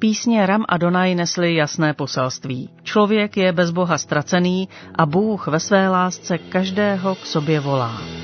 Písně Ram Adonai nesly jasné poselství. Člověk je bez Boha ztracený a Bůh ve své lásce každého k sobě volá.